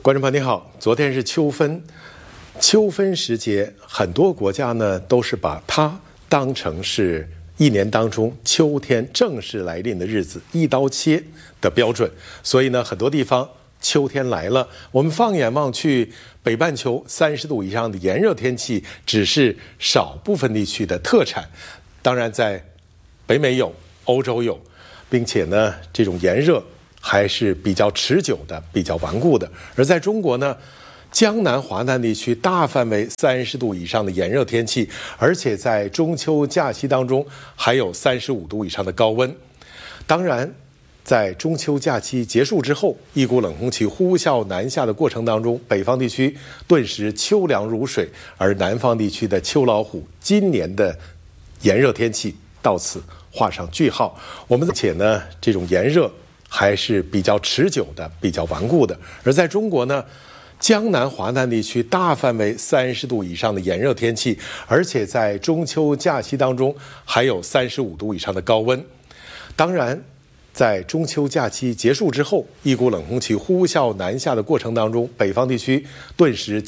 观众朋友您好，昨天是秋分，秋分时节，很多国家呢都是把它当成是一年当中秋天正式来临的日子，一刀切的标准。所以呢，很多地方秋天来了，我们放眼望去，北半球30度以上的炎热天气只是少部分地区的特产，当然在北美有，欧洲有，并且呢，这种炎热还是比较持久的，比较顽固的。而在中国呢，江南华南地区大范围30度以上的炎热天气，而且在中秋假期当中还有35度以上的高温。当然，在中秋假期结束之后，一股冷空气呼啸南下的过程当中，北方地区顿时秋凉如水，而南方地区的秋老虎今年的炎热天气到此画上句号。而且呢，这种炎热还是比较持久的，比较顽固的。而在中国呢，江南华南地区大范围30度以上的炎热天气，而且在中秋假期当中还有35度以上的高温。当然，在中秋假期结束之后，一股冷空气呼啸南下的过程当中，北方地区顿时